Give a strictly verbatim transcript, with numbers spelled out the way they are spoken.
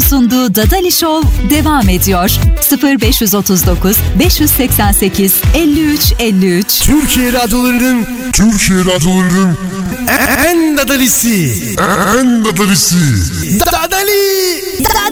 sunduğu Dadali Show devam ediyor. sıfır beş otuz dokuz beş seksen sekiz elli üç elli üç Türkiye radyolarının Türkiye radyolarının en dadalisi en dadalisi Dadali